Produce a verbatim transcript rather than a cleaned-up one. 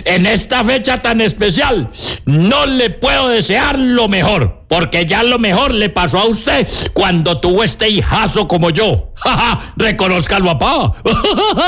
en esta fecha tan especial, no le puedo desear lo mejor, porque ya lo mejor le pasó a usted cuando tuvo este hijazo como yo. ¡Ja, ja! Reconózcalo, papá.